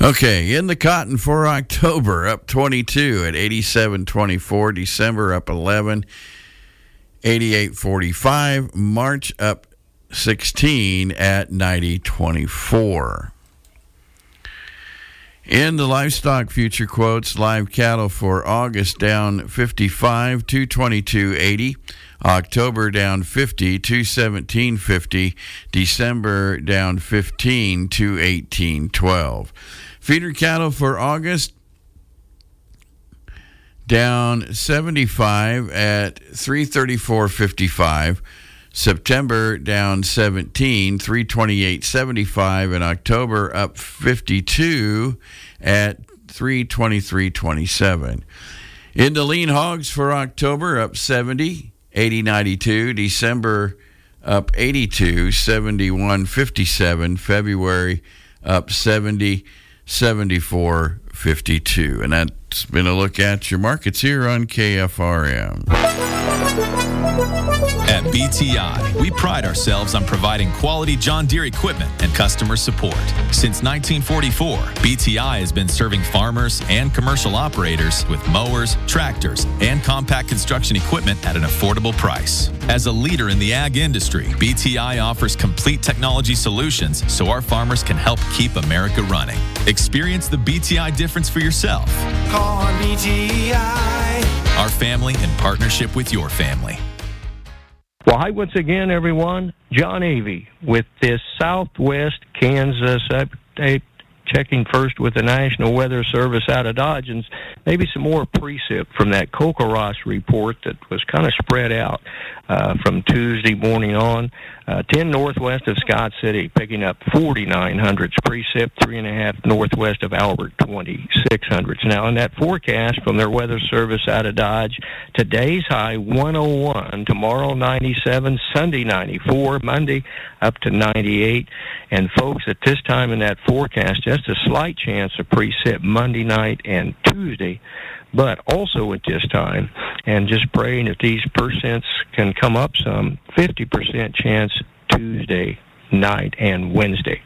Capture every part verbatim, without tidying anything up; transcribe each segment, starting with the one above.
Okay, in the cotton for October, up twenty-two at eighty-seven twenty-four. December up eleven, eighty-eight forty-five. March up sixteen at ninety twenty-four. In the livestock future quotes, live cattle for August down fifty-five, two twenty-two eighty. October down fifty, two seventeen fifty. December down fifteen, two eighteen twelve. Feeder cattle for August down seventy-five at three thirty-four fifty-five. September down seventeen, three twenty-eight seventy-five, and October up fifty-two at three twenty-three twenty-seven. In the lean hogs for October, up seventy, eighty ninety-two. December up eighty-two, seventy-one fifty-seven. February up seventy, seventy-four fifty-two. And that's been a look at your markets here on K F R M. At B T I, we pride ourselves on providing quality John Deere equipment and customer support. Since nineteen forty-four, B T I has been serving farmers and commercial operators with mowers, tractors, and compact construction equipment at an affordable price. As a leader in the ag industry, B T I offers complete technology solutions so our farmers can help keep America running. Experience the B T I difference for yourself. Call on B T I. Our family in partnership with your family. Well, hi once again, everyone. John Avey with this Southwest Kansas update, checking first with the National Weather Service out of Dodge, and maybe some more precip from that CoCoRaHS report that was kind of spread out uh, from Tuesday morning on. Uh, ten northwest of Scott City, picking up forty-nine hundredths precip, three and a half northwest of Albert, twenty-six hundredths. Now, in that forecast from their weather service out of Dodge, today's high one oh one, tomorrow ninety-seven, Sunday ninety-four, Monday up to ninety-eight. And folks, at this time in that forecast, just a slight chance of precip Monday night and Tuesday. But also at this time, and just praying that these percents can come up some, fifty percent chance Tuesday night and Wednesday.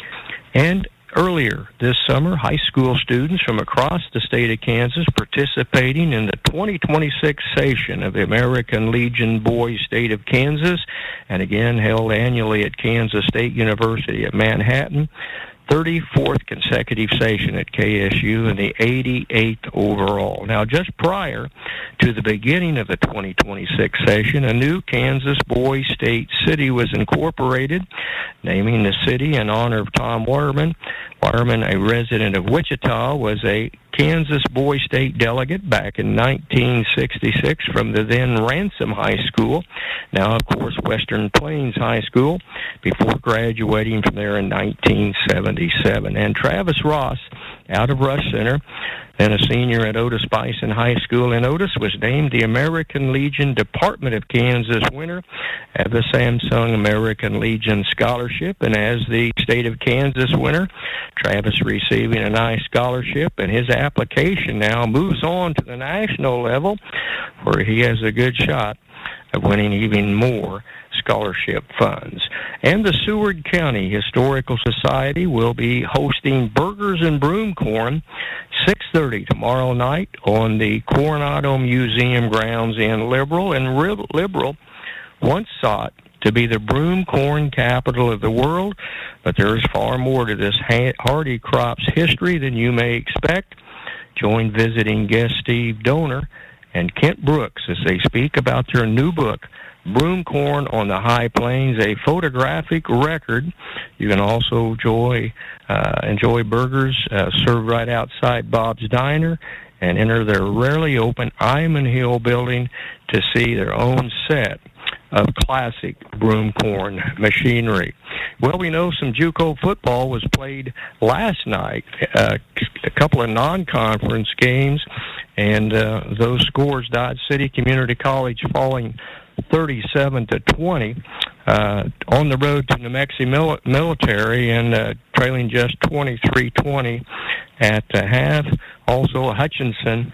And earlier this summer, high school students from across the state of Kansas participating in the twenty twenty-six session of the American Legion Boys State of Kansas, and again held annually at Kansas State University at Manhattan. thirty-fourth consecutive session at K S U and the eighty-eighth overall. Now, just prior to the beginning of the twenty twenty-six session, a new Kansas Boys State city was incorporated, naming the city in honor of Tom Waterman. Waterman, a resident of Wichita, was a Kansas Boys State delegate back in nineteen sixty-six from the then Ransom High School, now, of course, Western Plains High School, before graduating from there in nineteen seventy-seven. And Travis Ross, out of Rush Center, then a senior at Otis Bison High School in Otis, was named the American Legion Department of Kansas winner of the Samsung American Legion Scholarship. And as the state of Kansas winner, Travis receiving a nice scholarship, and his application now moves on to the national level, where he has a good shot of winning even more scholarship funds. And the Seward County Historical Society will be hosting Burgers and Broomcorn six thirty tomorrow night on the Coronado Museum grounds in Liberal. And Liberal once sought to be the broomcorn capital of the world, but there is far more to this hardy crop's history than you may expect. Join visiting guest Steve Donor and Kent Brooks as they speak about their new book, Broomcorn on the High Plains, a photographic record. You can also enjoy uh, enjoy burgers uh, served right outside Bob's Diner, and enter their rarely open Iman Hill building to see their own set of classic broomcorn machinery. Well, we know some JUCO football was played last night, uh, a couple of non-conference games, and uh, those scores, Dodge City Community College falling thirty-seven to twenty uh, on the road to New Mexico Military, and uh, trailing just twenty-three twenty at the half. Also, Hutchinson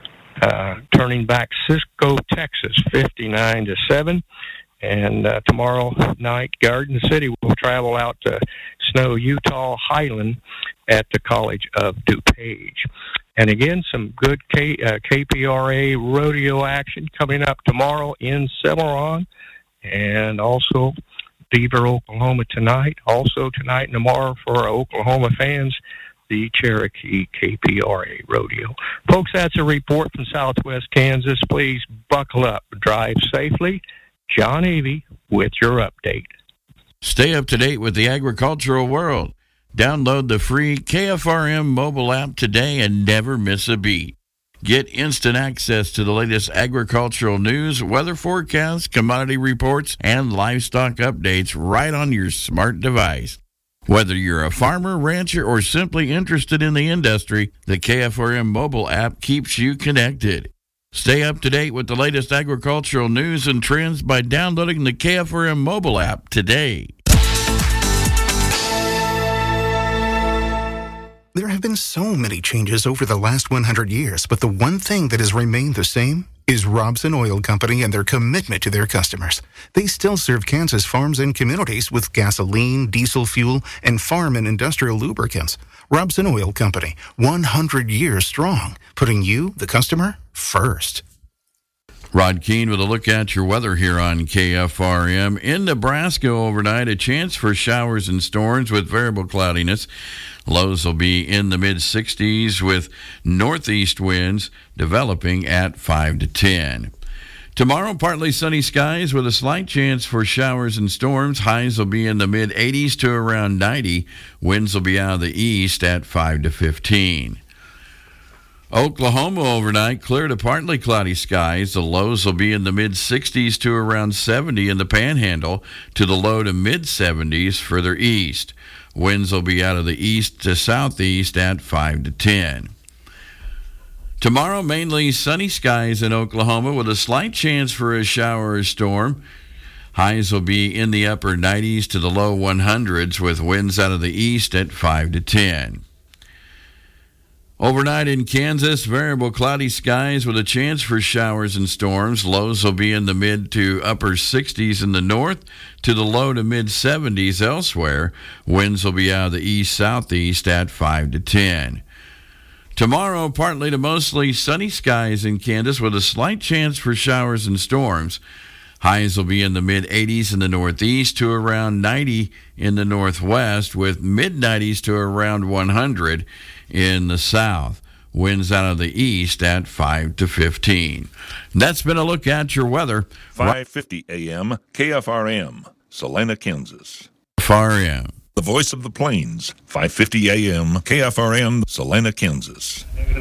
uh, turning back Cisco, Texas, fifty-nine to seven. And uh, tomorrow night, Garden City will travel out to Snow, Utah, Highland at the College of DuPage. And again, some good K, uh, K P R A rodeo action coming up tomorrow in Cimarron, and also Beaver, Oklahoma tonight. Also tonight and tomorrow for our Oklahoma fans, the Cherokee K P R A rodeo. Folks, that's a report from Southwest Kansas. Please buckle up, drive safely. John Avey with your update. Stay up to date with the agricultural world. Download the free K F R M mobile app today and never miss a beat. Get instant access to the latest agricultural news, weather forecasts, commodity reports, and livestock updates right on your smart device. Whether you're a farmer, rancher, or simply interested in the industry, the K F R M mobile app keeps you connected. Stay up to date with the latest agricultural news and trends by downloading the K F R M mobile app today. There have been so many changes over the last one hundred years, but the one thing that has remained the same is Robson Oil Company and their commitment to their customers. They still serve Kansas farms and communities with gasoline, diesel fuel, and farm and industrial lubricants. Robson Oil Company, one hundred years strong, putting you, the customer, first. Rod Keene with a look at your weather here on K F R M. In Nebraska overnight, a chance for showers and storms with variable cloudiness. Lows will be in the mid-sixties with northeast winds developing at five to ten. Tomorrow, partly sunny skies with a slight chance for showers and storms. Highs will be in the mid-eighties to around ninety. Winds will be out of the east at five to fifteen. Oklahoma overnight, clear to partly cloudy skies. The lows will be in the mid-sixties to around seventy in the Panhandle, to the low to mid-seventies further east. Winds will be out of the east to southeast at five to ten. Tomorrow, mainly sunny skies in Oklahoma with a slight chance for a shower or storm. Highs will be in the upper nineties to the low hundreds with winds out of the east at five to ten. Overnight in Kansas, variable cloudy skies with a chance for showers and storms. Lows will be in the mid to upper sixties in the north to the low to mid seventies elsewhere. Winds will be out of the east-southeast at five to ten. Tomorrow, partly to mostly sunny skies in Kansas with a slight chance for showers and storms. Highs will be in the mid-eighties in the northeast to around ninety in the northwest with mid-nineties to around one hundred in the south. Winds out of the east at five to fifteen. That's been a look at your weather. five fifty A M K F R M, Salina, Kansas. K F R M. The voice of the plains, five fifty A M K F R M, Salina, Kansas.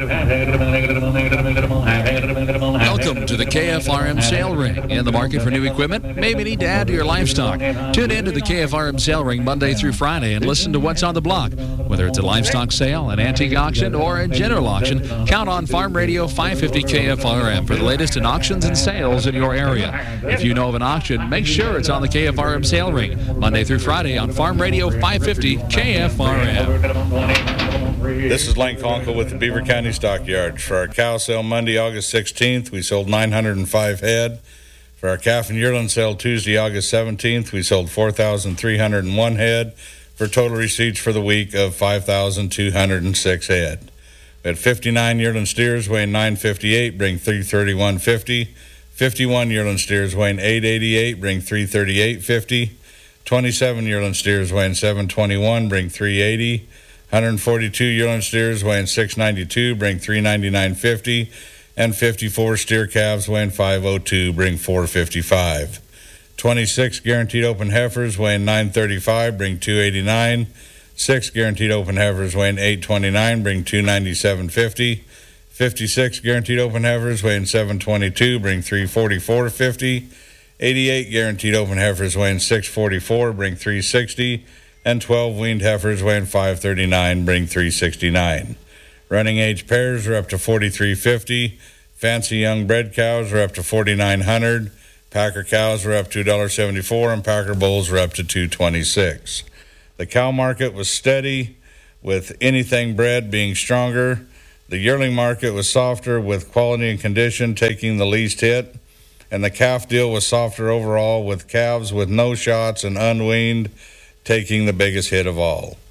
Welcome to the K F R M Sale Ring. In the market for new equipment? Maybe need to add to your livestock. Tune in to the K F R M Sale Ring Monday through Friday and listen to what's on the block. Whether it's a livestock sale, an antique auction, or a general auction, count on Farm Radio five fifty K F R M for the latest in auctions and sales in your area. If you know of an auction, make sure it's on the K F R M Sale Ring Monday through Friday on Farm Radio five fifty K F R M. This is Lane Conkle with the Beaver County Stockyards. For our cow sale Monday, August sixteenth, we sold nine hundred five head. For our calf and yearling sale Tuesday, August seventeenth, we sold four thousand three hundred one head for total receipts for the week of five thousand two hundred six head. We had fifty-nine yearling steers weighing nine fifty-eight, bring three thirty-one fifty. fifty-one yearling steers weighing eight eighty-eight, bring three thirty-eight fifty. twenty-seven yearling steers weighing seven twenty-one, bring three eighty. one hundred forty-two yearling steers weighing six ninety-two, bring three ninety-nine fifty, and fifty-four steer calves weighing five oh two, bring four fifty-five. twenty-six guaranteed open heifers weighing nine thirty-five, bring two eighty-nine. six guaranteed open heifers weighing eight twenty-nine, bring two ninety-seven fifty. fifty-six guaranteed open heifers weighing seven twenty-two, bring three forty-four fifty. eighty-eight guaranteed open heifers weighing six forty-four, bring three sixty. And twelve weaned heifers weighing five thirty-nine, bring three sixty-nine. Running age pairs are up to forty-three fifty. Fancy young bred cows are up to forty-nine hundred. Packer cows are up to one seventy-four, and Packer bulls are up to two twenty-six. The cow market was steady, with anything bred being stronger. The yearling market was softer, with quality and condition taking the least hit. And the calf deal was softer overall, with calves with no shots and unweaned taking the biggest hit of all.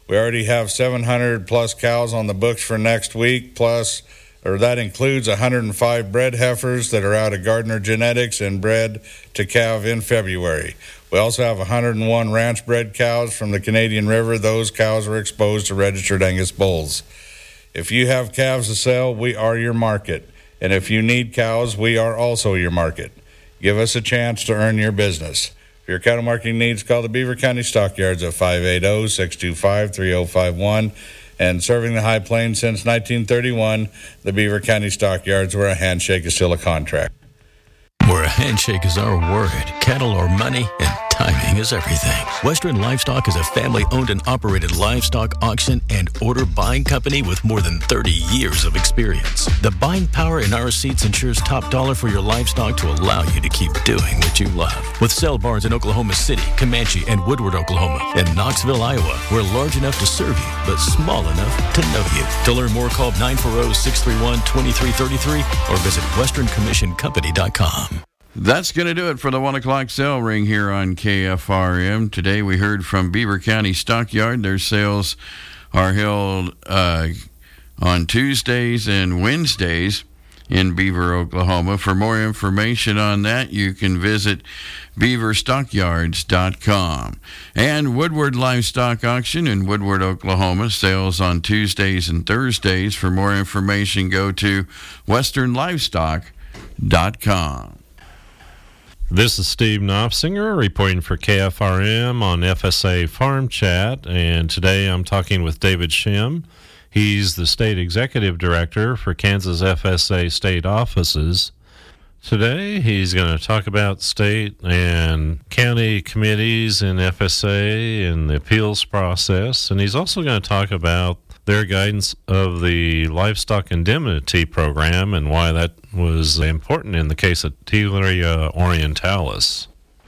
We already have seven hundred plus cows on the books for next week, plus, or that includes one hundred five bred heifers that are out of Gardner Genetics and bred to calve in February. We also have one hundred one ranch bred cows from the Canadian River. Those cows are exposed to registered Angus bulls. If you have calves to sell, we are your market. And if you need cows, we are also your market. Give us a chance to earn your business. For your cattle marketing needs, call the Beaver County Stockyards at five eight zero, six two five, three zero five one. And serving the High Plains since nineteen thirty-one, the Beaver County Stockyards, where a handshake is still a contract. Where a handshake is our word, cattle are money, and timing is everything. Western Livestock is a family-owned and operated livestock auction and order buying company with more than thirty years of experience. The buying power in our seats ensures top dollar for your livestock to allow you to keep doing what you love. With sale barns in Oklahoma City, Comanche, and Woodward, Oklahoma, and Knoxville, Iowa, we're large enough to serve you, but small enough to know you. To learn more, call nine four zero, six three one, two three three three or visit western commission company dot com. That's going to do it for the one o'clock sale ring here on K F R M. Today we heard from Beaver County Stockyard. Their sales are held uh, on Tuesdays and Wednesdays in Beaver, Oklahoma. For more information on that, you can visit beaver stockyards dot com. And Woodward Livestock Auction in Woodward, Oklahoma. Sales on Tuesdays and Thursdays. For more information, go to western livestock dot com. This is Steve Knopfsinger reporting for K F R M on F S A Farm Chat, and today I'm talking with David Shim. He's the State Executive Director for Kansas F S A State Offices. Today he's going to talk about state and county committees in F S A and the appeals process, and he's also going to talk about their guidance of the livestock indemnity program and why that was important in the case of Tilia orientalis.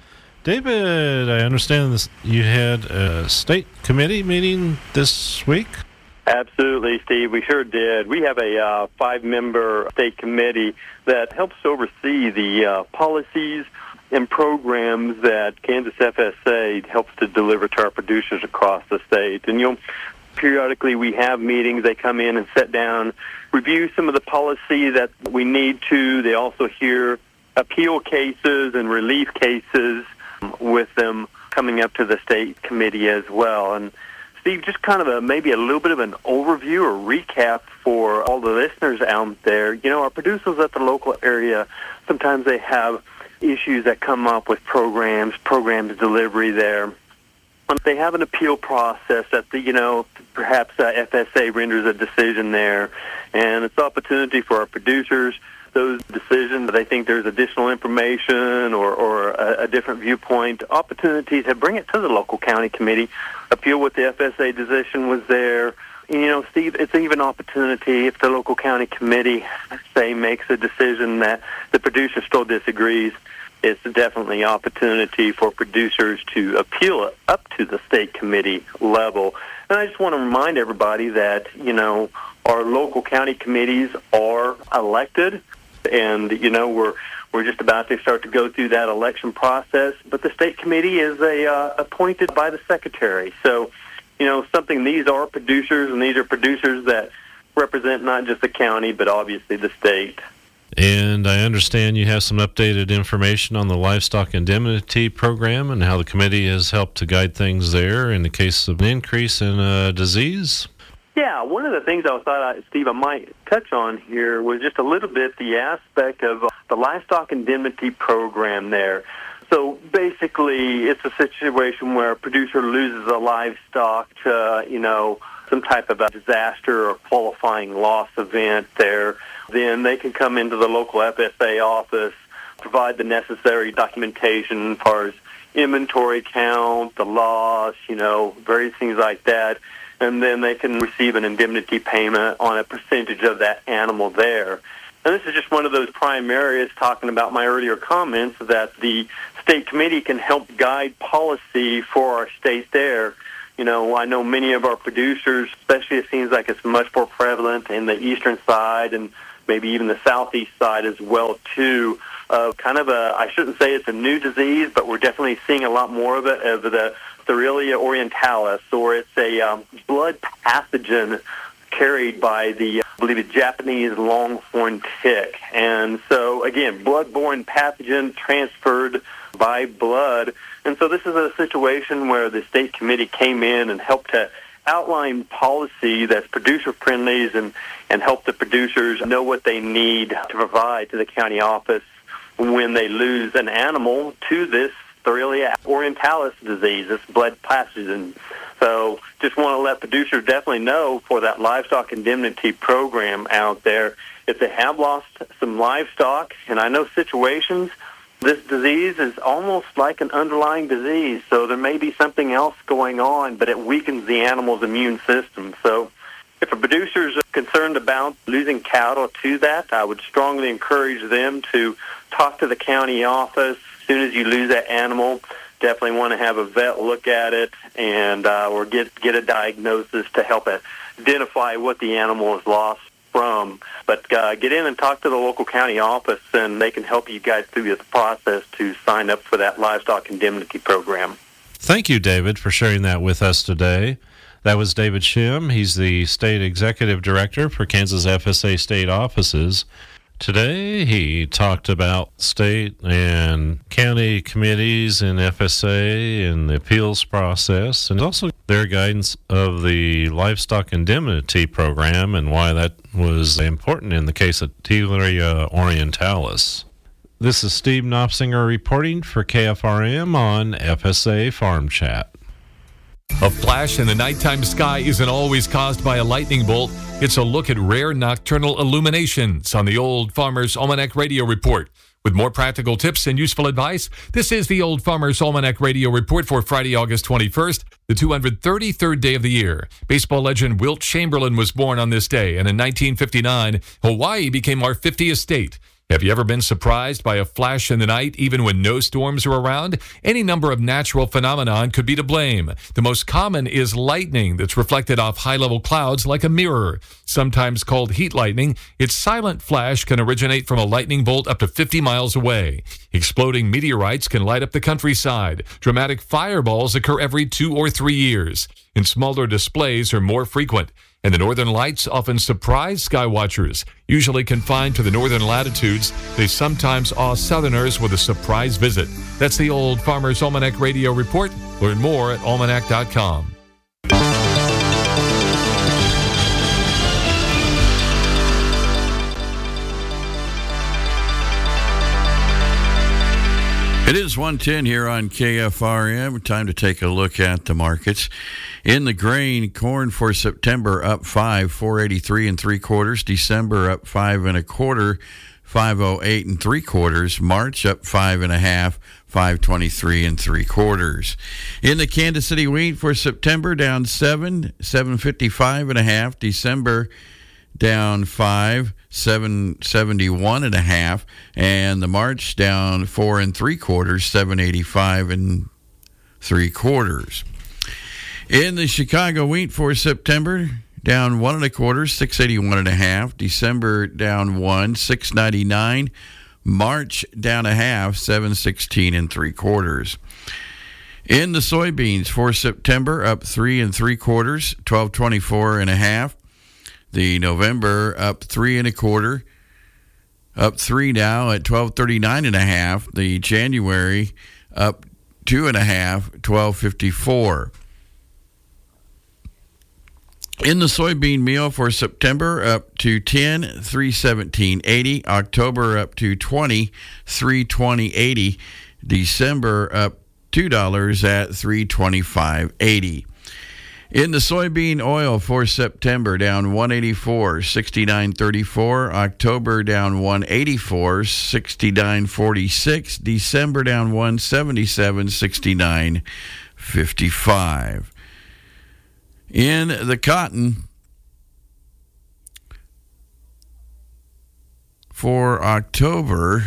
David, I understand this, you had a state committee meeting this week? Absolutely, Steve. We sure did. We have a uh, five-member state committee that helps oversee the uh, policies and programs that Kansas F S A helps to deliver to our producers across the state. And, you know, periodically we have meetings. They come in and sit down, review some of the policy that we need to. They also hear appeal cases and relief cases with them coming up to the state committee as well. And Steve, just kind of a maybe a little bit of an overview or recap for all the listeners out there. You know, our producers at the local area, sometimes they have issues that come up with programs, programs delivery there. They have an appeal process that, the, you know, perhaps uh, F S A renders a decision there, and it's an opportunity for our producers, those decisions, they think there's additional information or, or a, a different viewpoint, opportunities to bring it to the local county committee, appeal what the F S A decision was there. And, you know, Steve, it's even an opportunity if the local county committee, say, makes a decision that the producer still disagrees. It's definitely an opportunity for producers to appeal it up to the state committee level. And I just want to remind everybody that, you know, our local county committees are elected, and, you know, we're we're just about to start to go through that election process. But the state committee is a uh, appointed by the secretary. So, you know, something, these are producers, and these are producers that represent not just the county, but obviously the state. And I understand you have some updated information on the livestock indemnity program and how the committee has helped to guide things there in the case of an increase in uh, disease. Yeah, one of the things I thought, I, Steve, I might touch on here was just a little bit the aspect of the livestock indemnity program there. So basically, it's a situation where a producer loses a livestock to, you know, some type of a disaster or qualifying loss event there. Then they can come into the local F S A office, provide the necessary documentation as far as inventory count, the loss, you know, various things like that. And then they can receive an indemnity payment on a percentage of that animal there. And this is just one of those prime areas, talking about my earlier comments, that the state committee can help guide policy for our state there. You know, I know many of our producers, especially it seems like it's much more prevalent in the eastern side and maybe even the southeast side as well, too, of kind of a, I shouldn't say it's a new disease, but we're definitely seeing a lot more of it, of the Therilia orientalis, or it's a um, blood pathogen carried by the, I believe, it, Japanese longhorn tick. And so, again, blood-borne pathogen transferred by blood. And so this is a situation where the state committee came in and helped to outline policy that's producer-friendly and, and help the producers know what they need to provide to the county office when they lose an animal to this Therilia orientalis disease, this blood pathogen. So just want to let producers definitely know for that livestock indemnity program out there, if they have lost some livestock, and I know situations, this disease is almost like an underlying disease, so there may be something else going on, but it weakens the animal's immune system. So if a producer is concerned about losing cattle to that, I would strongly encourage them to talk to the county office as soon as you lose that animal. Definitely want to have a vet look at it and uh, or get, get a diagnosis to help identify what the animal is lost from. But uh, get in and talk to the local county office, and they can help you guys through the process to sign up for that livestock indemnity program. Thank you, David, for sharing that with us today. That was David Shim. He's the State Executive Director for Kansas F S A State Offices. Today, he talked about state and county committees in F S A and the appeals process, and also their guidance of the livestock indemnity program and why that was important in the case of Therilia orientalis. This is Steve Knopfsinger reporting for K F R M on F S A Farm Chat. A flash in the nighttime sky isn't always caused by a lightning bolt. It's a look at rare nocturnal illuminations on the Old Farmer's Almanac Radio Report. With more practical tips and useful advice, this is the Old Farmer's Almanac Radio Report for Friday, August twenty-first, the two hundred thirty-third day of the year. Baseball legend Wilt Chamberlain was born on this day, and in nineteen fifty-nine, Hawaii became our fiftieth state. Have you ever been surprised by a flash in the night, even when no storms are around? Any number of natural phenomenon could be to blame. The most common is lightning that's reflected off high-level clouds like a mirror. Sometimes called heat lightning, its silent flash can originate from a lightning bolt up to fifty miles away. Exploding meteorites can light up the countryside. Dramatic fireballs occur every two or three years. And smaller displays are more frequent. And the northern lights often surprise skywatchers. Usually confined to the northern latitudes, they sometimes awe southerners with a surprise visit. That's the Old Farmer's Almanac Radio Report. Learn more at almanac dot com. It is one ten here on K F R M. Time to take a look at the markets. In the grain, corn for September up five, four eighty-three and three quarters. December up five and a quarter, five oh eight and three quarters. March up five and a half, five twenty-three and three quarters. In the Kansas City wheat for September, down seven, seven fifty-five and a half. December down five, seven seventy-one and a half, and the March down four and three quarters, seven eighty-five and three quarters. In the Chicago wheat for September, down one and a quarter, six eighty-one and a half. December down one, six ninety-nine. March down a half, seven sixteen and three quarters. In the soybeans for September, up three and three quarters, twelve twenty-four and a half. The November up three and a quarter, up three now at twelve thirty-nine and a half. The January up two and a half, twelve fifty-four. In the soybean meal for September, up to ten, three seventeen eighty. October up to twenty, three twenty eighty. December up two dollars at three twenty-five eighty. In the soybean oil for September, down one eighty-four, sixty-nine thirty-four. October down one eighty-four, sixty-nine forty-six. December down one seventy-seven, sixty-nine fifty-five. In the cotton for October,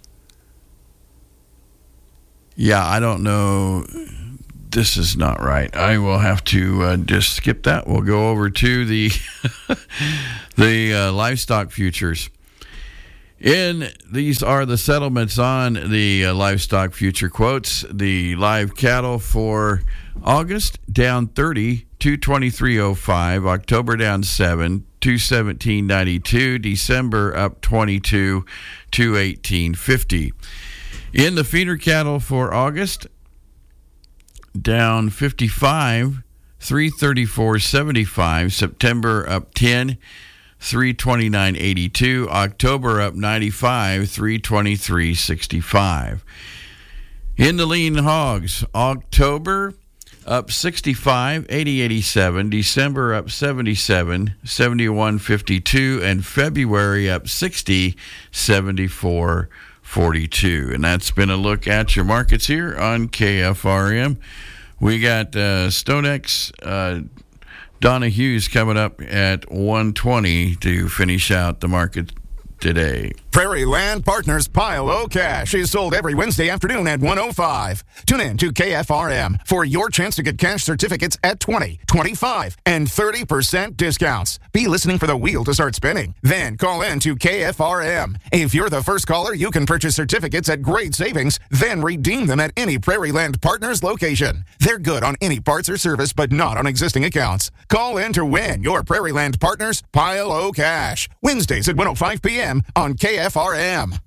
yeah, I don't know. This is not right. I will have to uh, just skip that. We'll go over to the the uh, livestock futures. In these are the settlements on the uh, livestock future quotes. The live cattle for August down thirty, two twenty-three oh five. October down seven, two seventeen ninety-two. December up twenty-two, two eighteen fifty. In the feeder cattle for August down fifty-five, three thirty-four seventy-five. September up ten, three twenty-nine eighty-two. October up ninety-five, three twenty-three sixty-five. In the lean hogs, October up sixty-five, eighty eighty-seven. December up seventy-seven, seventy-one fifty-two, and February up sixty, seventy-four forty-two. And that's been a look at your markets here on K F R M. We got uh, StoneX uh, Donna Hughes coming up at one twenty to finish out the market today. Prairie Land Partners Pile O Cash is sold every Wednesday afternoon at one oh five. Tune in to K F R M for your chance to get cash certificates at twenty, twenty-five, and thirty percent discounts. Be listening for the wheel to start spinning. Then call in to K F R M. If you're the first caller, you can purchase certificates at great savings, then redeem them at any Prairie Land Partners location. They're good on any parts or service, but not on existing accounts. Call in to win your Prairie Land Partners Pile O Cash. Wednesdays at one oh five p.m. on K F R M.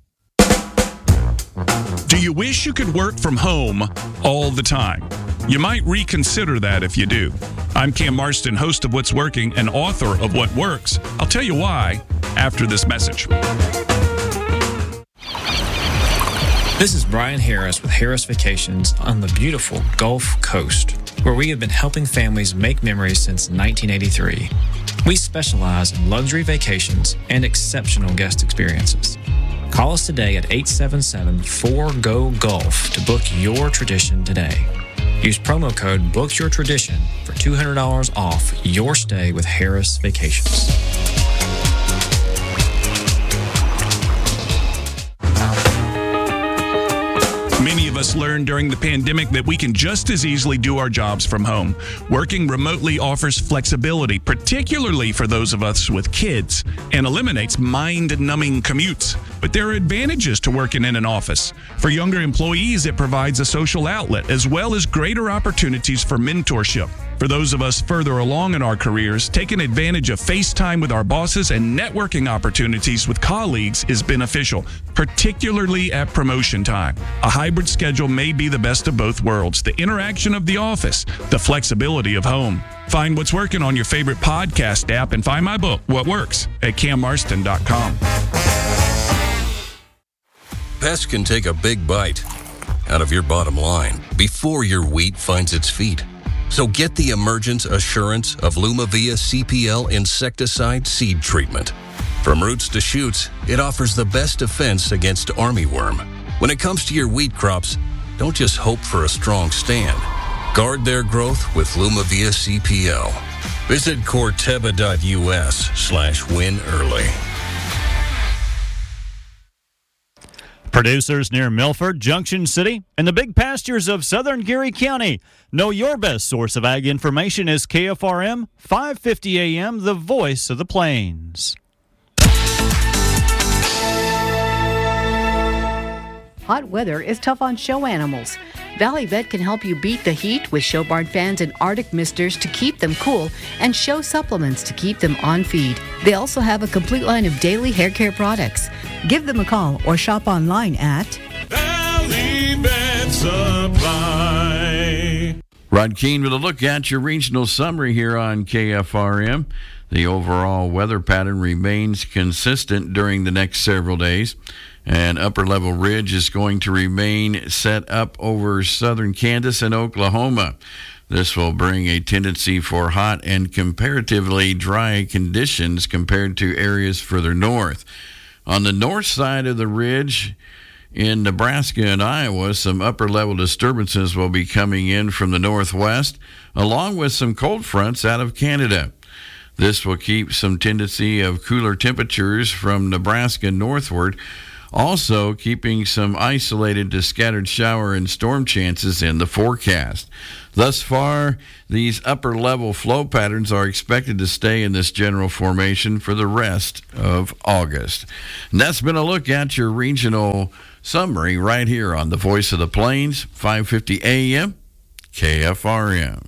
Do you wish you could work from home all the time? You might reconsider that if you do. I'm Cam Marston, host of What's Working and author of What Works. I'll tell you why after this message. This is Brian Harris with Harris Vacations on the beautiful Gulf Coast, where we have been helping families make memories since nineteen eighty-three. We specialize in luxury vacations and exceptional guest experiences. Call us today at eight seven seven, four G O, GOLF to book your tradition today. Use promo code BOOKYOURTRADITION for two hundred dollars off your stay with Harris Vacations. Many of us learned during the pandemic that we can just as easily do our jobs from home. Working remotely offers flexibility, particularly for those of us with kids, and eliminates mind-numbing commutes. But there are advantages to working in an office. For younger employees, it provides a social outlet as well as greater opportunities for mentorship. For those of us further along in our careers, taking advantage of FaceTime with our bosses and networking opportunities with colleagues is beneficial, particularly at promotion time. A hybrid schedule may be the best of both worlds, the interaction of the office, the flexibility of home. Find What's Working on your favorite podcast app and find my book, What Works, at cam marston dot com. Pests can take a big bite out of your bottom line before your wheat finds its feet. So get the Emergence Assurance of Lumavia C P L insecticide seed treatment. From roots to shoots, it offers the best defense against armyworm. When it comes to your wheat crops, don't just hope for a strong stand. Guard their growth with Lumavia C P L. Visit corteva.us slash win early. Producers near Milford, Junction City, and the big pastures of southern Geary County. Know your best source of ag information is K F R M, five fifty A M, the voice of the plains. Hot weather is tough on show animals. Valley Vet can help you beat the heat with show barn fans and Arctic misters to keep them cool and show supplements to keep them on feed. They also have a complete line of daily hair care products. Give them a call or shop online at Valley Vet Supply. Rod Keene with a look at your regional summary here on K F R M. The overall weather pattern remains consistent during the next several days. An upper-level ridge is going to remain set up over southern Kansas and Oklahoma. This will bring a tendency for hot and comparatively dry conditions compared to areas further north. On the north side of the ridge in Nebraska and Iowa, some upper-level disturbances will be coming in from the northwest, along with some cold fronts out of Canada. This will keep some tendency of cooler temperatures from Nebraska northward. Also, keeping some isolated to scattered shower and storm chances in the forecast. Thus far, these upper-level flow patterns are expected to stay in this general formation for the rest of August. And that's been a look at your regional summary right here on the Voice of the Plains, five fifty A M, K F R M.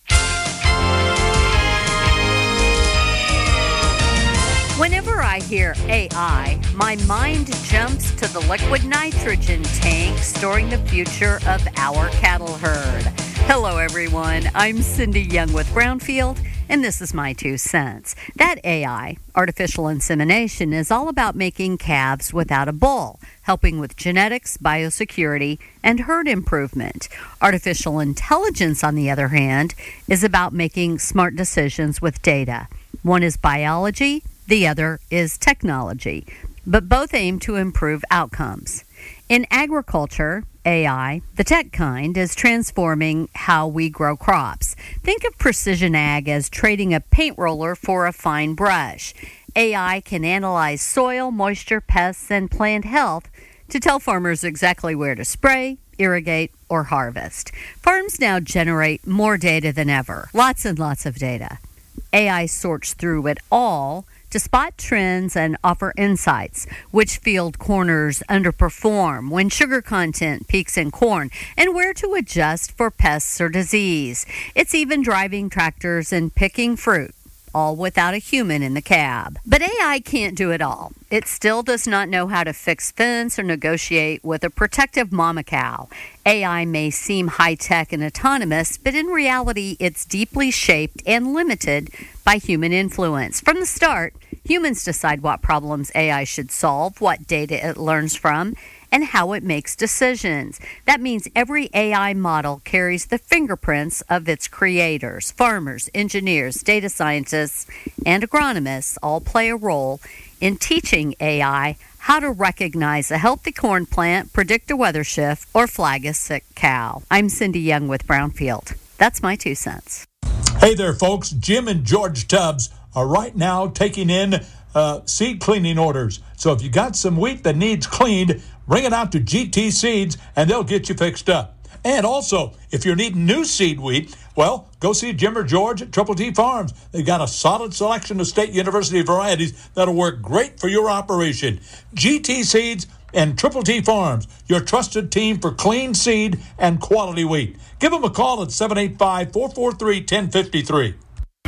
Whenever I hear A I, my mind jumps to the liquid nitrogen tank storing the future of our cattle herd. Hello, everyone. I'm Cindy Young with Brownfield, and this is my two cents. That A I, artificial insemination, is all about making calves without a bull, helping with genetics, biosecurity, and herd improvement. Artificial intelligence, on the other hand, is about making smart decisions with data. One is biology, the other is technology, but both aim to improve outcomes. In agriculture, A I, the tech kind, is transforming how we grow crops. Think of precision ag as trading a paint roller for a fine brush. A I can analyze soil, moisture, pests, and plant health to tell farmers exactly where to spray, irrigate, or harvest. Farms now generate more data than ever, lots and lots of data. A I sorts through it all to spot trends and offer insights, which field corners underperform, when sugar content peaks in corn, and where to adjust for pests or disease. It's even driving tractors and picking fruit, all without a human in the cab. But A I can't do it all. It still does not know how to fix fence or negotiate with a protective mama cow. A I may seem high-tech and autonomous, but in reality, it's deeply shaped and limited by human influence. From the start, humans decide what problems A I should solve, what data it learns from, and how it makes decisions. That means every A I model carries the fingerprints of its creators. Farmers, engineers, data scientists, and agronomists all play a role in teaching A I how to recognize a healthy corn plant, predict a weather shift, or flag a sick cow. I'm Cindy Young with Brownfield. That's my two cents. Hey there, folks. Jim and George Tubbs are right now taking in uh, seed cleaning orders. So if you got some wheat that needs cleaned, bring it out to G T Seeds and they'll get you fixed up. And also, if you're needing new seed wheat, well, go see Jim or George at Triple T Farms. They've got a solid selection of State University varieties that'll work great for your operation. G T Seeds and Triple T Farms, your trusted team for clean seed and quality wheat. Give them a call at seven eight five, four four three, one zero five three.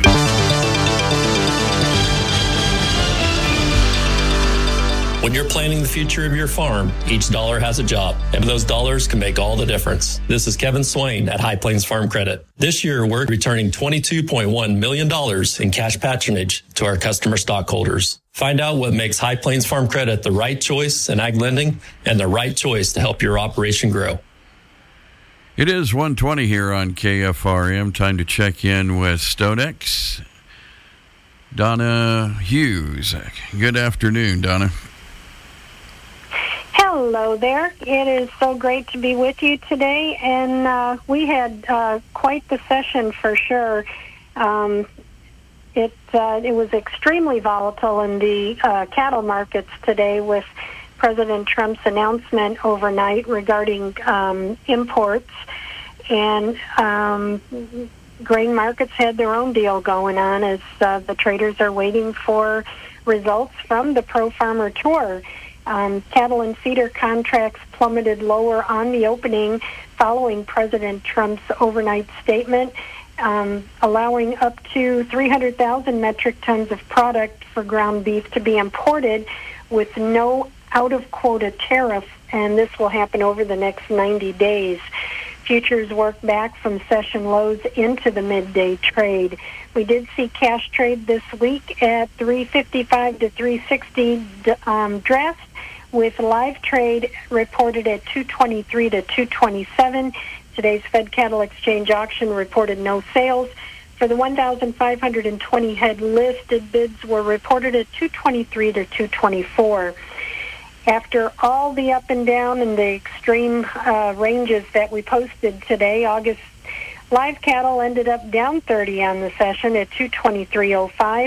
When you're planning the future of your farm, each dollar has a job, and those dollars can make all the difference. This is Kevin Swain at High Plains Farm Credit. This year, we're returning twenty-two point one million dollars in cash patronage to our customer stockholders. Find out what makes High Plains Farm Credit the right choice in ag lending and the right choice to help your operation grow. It is one twenty here on K F R M. Time to check in with Stonex. Donna Hughes. Good afternoon, Donna. Hello there. It is so great to be with you today, and uh, we had uh, quite the session for sure. Um, it uh, it was extremely volatile in the uh, cattle markets today with President Trump's announcement overnight regarding um, imports, and um, grain markets had their own deal going on as uh, the traders are waiting for results from the Pro Farmer Tour. Um, cattle and feeder contracts plummeted lower on the opening following President Trump's overnight statement, um, allowing up to three hundred thousand metric tons of product for ground beef to be imported with no out-of-quota tariff, and this will happen over the next ninety days. Futures worked back from session lows into the midday trade. We did see cash trade this week at three fifty-five to three sixty um, dressed, with live trade reported at two twenty-three to two twenty-seven. Today's Fed Cattle Exchange auction reported no sales. For the one thousand five hundred twenty head listed, bids were reported at two twenty-three to two twenty-four. After all the up and down and the extreme uh, ranges that we posted today, August live cattle ended up down thirty on the session at two twenty-three oh five.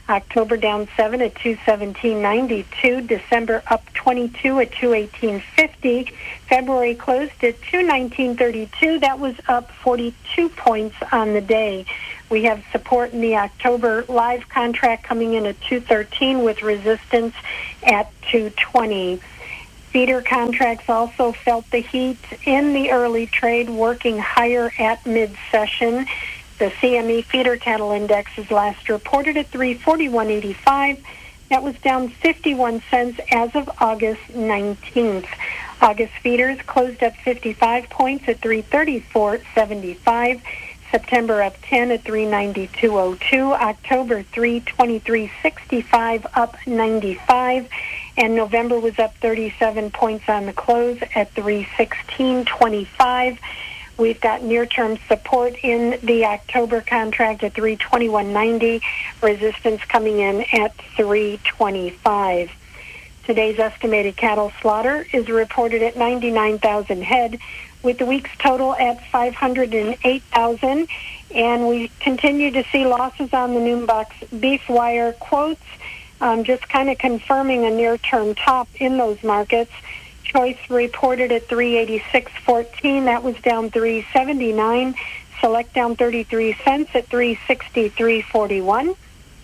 October down seven at two seventeen ninety-two. December up twenty-two at two eighteen fifty. February closed at two nineteen thirty-two. That was up forty-two points on the day. We have support in the October live contract coming in at two thirteen with resistance at two twenty. Feeder contracts also felt the heat in the early trade, working higher at mid-session. The C M E feeder cattle index is last reported at three forty-one eighty-five. That was down fifty-one cents as of August nineteenth. August feeders closed up fifty-five points at three thirty-four seventy-five. September up ten at three ninety-two oh two. October three twenty-three sixty-five, up ninety-five. And November was up thirty-seven points on the close at three sixteen twenty-five. We've got near-term support in the October contract at three twenty-one ninety, resistance coming in at three twenty-five. Today's estimated cattle slaughter is reported at ninety-nine thousand head, with the week's total at five hundred eight thousand, and we continue to see losses on the Noonbox beef wire quotes, um, just kind of confirming a near-term top in those markets. Choice reported at three eighty-six fourteen. That was down three seventy-nine. Select down thirty-three cents at three sixty-three forty-one.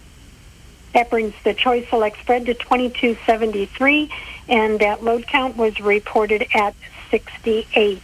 That brings the Choice Select spread to twenty-two seventy-three, and that load count was reported at sixty-eight.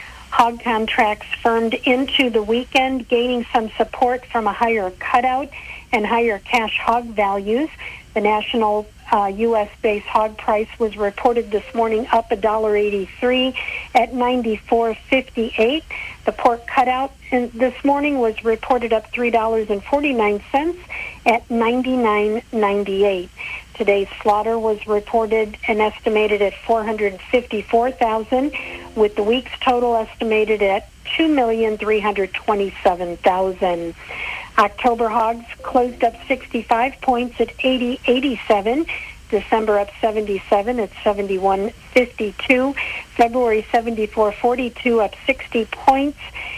Hog contracts firmed into the weekend, gaining some support from a higher cutout and higher cash hog values. The national uh, U S-based hog price was reported this morning up one dollar eighty-three at ninety-four fifty-eight. The pork cutout in, this morning was reported up three dollars and forty-nine cents at ninety-nine ninety-eight. Today's slaughter was reported and estimated at four hundred fifty-four thousand, with the week's total estimated at two million three hundred twenty-seven thousand. October hogs closed up sixty-five points at eighty eighty-seven. December up seventy-seven at seventy-one fifty-two. February seventy-four forty-two, up sixty points.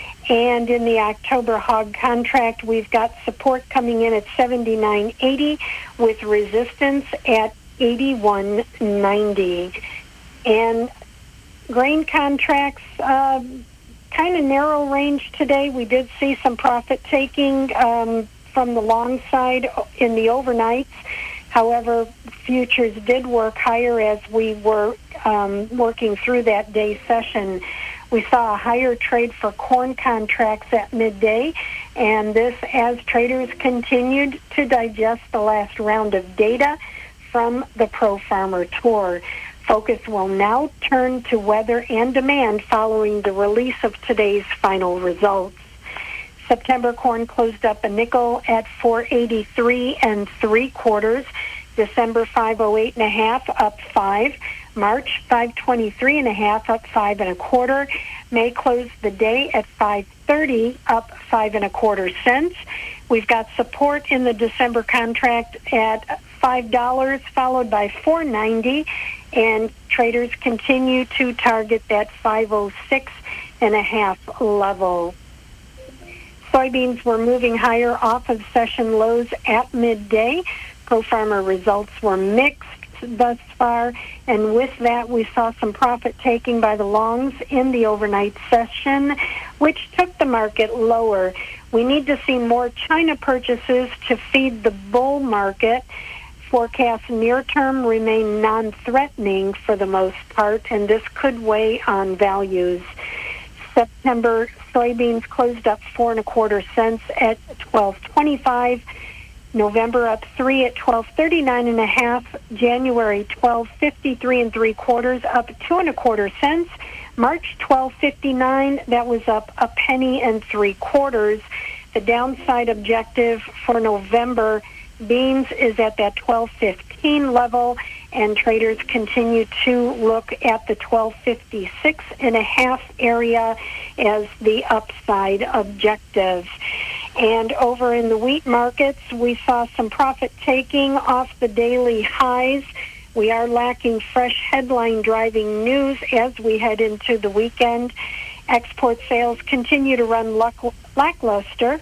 And in the October hog contract, we've got support coming in at seventy-nine eighty with resistance at eighty-one ninety. And grain contracts, uh, kind of narrow range today. We did see some profit taking um, from the long side in the overnights. However, futures did work higher as we were um, working through that day session. We saw a higher trade for corn contracts at midday, and this as traders continued to digest the last round of data from the Pro Farmer Tour. Focus will now turn to weather and demand following the release of today's final results. September corn closed up a nickel at four eighty-three and three quarters. December five oh eight and a half, up five. March five twenty-three and a half, up five and a quarter. May closed the day at five thirty, up five and a quarter cents. We've got support in the December contract at five dollars, followed by four ninety, and traders continue to target that five oh six and a half level. Soybeans were moving higher off of session lows at midday. Pro Farmer results were mixed thus far, and with that we saw some profit taking by the longs in the overnight session, which took the market lower. We need to see more China purchases to feed the bull market. Forecasts near term remain non-threatening for the most part, and this could weigh on values. September soybeans closed up four and a quarter cents at twelve twenty-five. November up three at twelve thirty-nine and a half. January twelve fifty-three and three quarters, up two and a quarter cents. March twelve fifty-nine, that was up a penny and three quarters. The downside objective for November beans is at that twelve fifteen level, and traders continue to look at the twelve fifty-six and a half area as the upside objective. And over in the wheat markets, we saw some profit taking off the daily highs. We are lacking fresh headline driving news as we head into the weekend. Export sales continue to run luck- lackluster,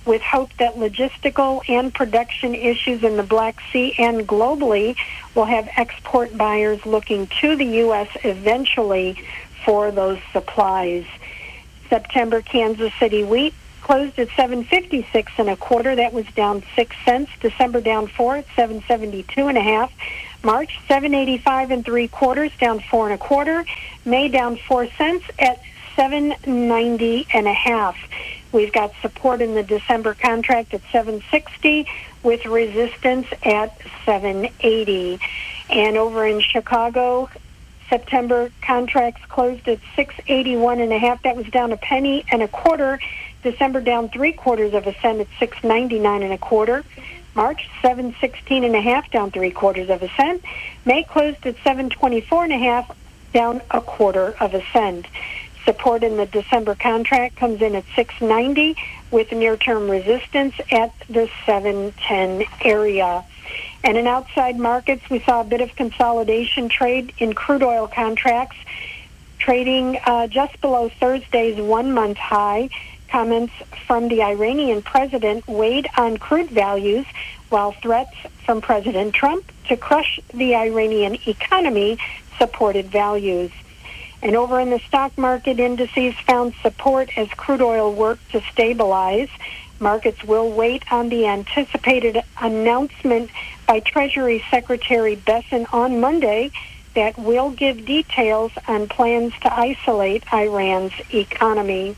with hope that logistical and production issues in the Black Sea and globally will have export buyers looking to the U S eventually for those supplies. September Kansas City wheat closed at seven fifty-six and a quarter. That was down six cents. December down four at seven seventy-two and a half. March seven eighty-five and three quarters, down four and a quarter. May down four cents at seven ninety and a half. We've got support in the December contract at seven sixty with resistance at seven eighty. And over in Chicago, September contracts closed at six eighty-one and a half. That was down a penny and a quarter. December down three quarters of a cent at six ninety-nine and a quarter. March seven sixteen and a half, down three quarters of a cent. May closed at seven twenty-four and a half, down a quarter of a cent. Support in the December contract comes in at six ninety with near-term resistance at the seven ten area. And in outside markets, we saw a bit of consolidation trade in crude oil contracts, trading uh, just below Thursday's one-month high. Comments from the Iranian president weighed on crude values, while threats from President Trump to crush the Iranian economy supported values. And over in the stock market, indices found support as crude oil worked to stabilize. Markets will wait on the anticipated announcement by Treasury Secretary Bessent on Monday that will give details on plans to isolate Iran's economy.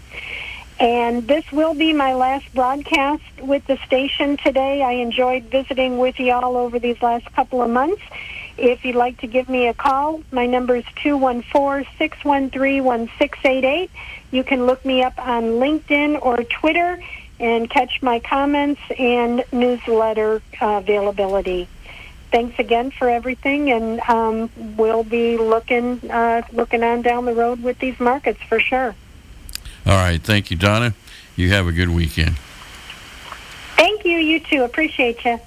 And this will be my last broadcast with the station today. I enjoyed visiting with you all over these last couple of months. If you'd like to give me a call, my number is two one four, six one three, one six eight eight. You can look me up on LinkedIn or Twitter and catch my comments and newsletter uh, availability. Thanks again for everything, and um, we'll be looking uh, looking on down the road with these markets for sure. All right. Thank you, Donna. You have a good weekend. Thank you. You too. Appreciate you.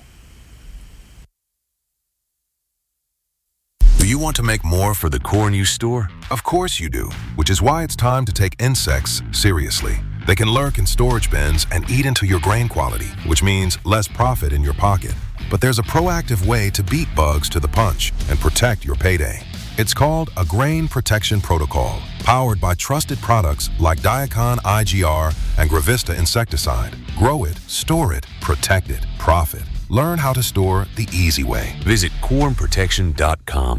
Do you want to make more for the corn you store? Of course you do, which is why it's time to take insects seriously. They can lurk in storage bins and eat into your grain quality, which means less profit in your pocket. But there's a proactive way to beat bugs to the punch and protect your payday. It's called a Grain Protection Protocol, powered by trusted products like Diacon I G R and Gravista insecticide. Grow it, store it, protect it, profit. Learn how to store the easy way. Visit corn protection dot com.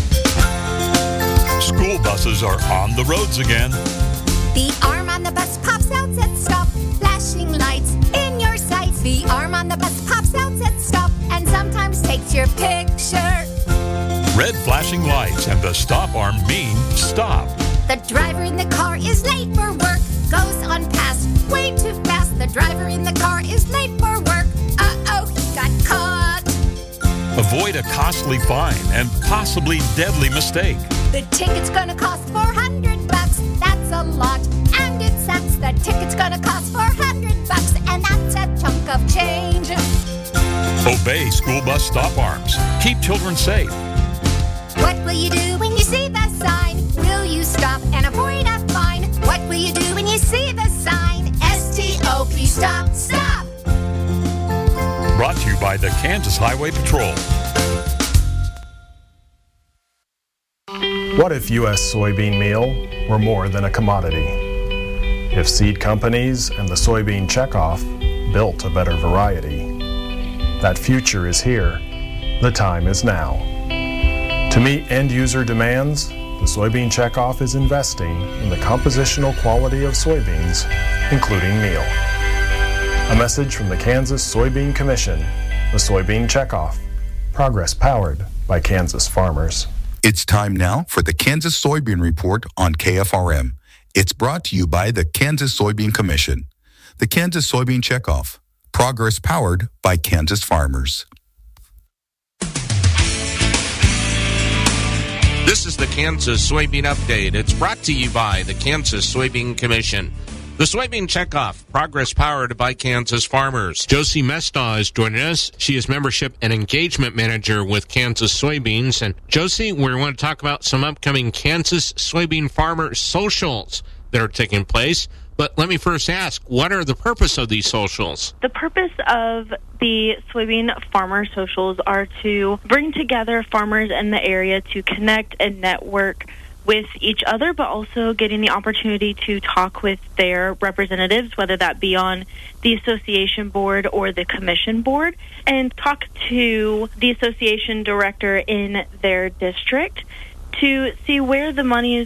School buses are on the roads again. The arm on the bus pops out, says stop. Flashing lights in your sights. The arm on the bus pops out, says stop, and sometimes takes your picture. Red flashing lights and the stop arm mean stop. The driver in the car is late for work. Goes on past way too fast. The driver in the car is late for work. Uh-oh, he got caught. Avoid a costly fine and possibly deadly mistake. The ticket's gonna cost four hundred bucks. That's a lot, and it sucks. The ticket's gonna cost four hundred bucks, and that's a chunk of change. Obey school bus stop arms. Keep children safe. What will you do when you see the sign? Will you stop and avoid a fine? What will you do when you see the sign? S T O P, stop, stop! Brought to you by the Kansas Highway Patrol. What if U S soybean meal were more than a commodity? If seed companies and the soybean checkoff built a better variety? That future is here. The time is now. To meet end-user demands, the Soybean Checkoff is investing in the compositional quality of soybeans, including meal. A message from the Kansas Soybean Commission, the Soybean Checkoff, progress powered by Kansas farmers. It's time now for the Kansas Soybean Report on K F R M. It's brought to you by the Kansas Soybean Commission, the Kansas Soybean Checkoff, progress powered by Kansas farmers. This is the Kansas Soybean Update. It's brought to you by the Kansas Soybean Commission. The Soybean Checkoff, progress powered by Kansas farmers. Josie Mestaw is joining us. She is Membership and Engagement Manager with Kansas Soybeans. And Josie, we want to talk about some upcoming Kansas Soybean Farmer Socials that are taking place. But let me first ask, what are the purpose of these socials? The purpose of the soybean farmer socials are to bring together farmers in the area to connect and network with each other, but also getting the opportunity to talk with their representatives, whether that be on the association board or the commission board, and talk to the association director in their district to see where the money is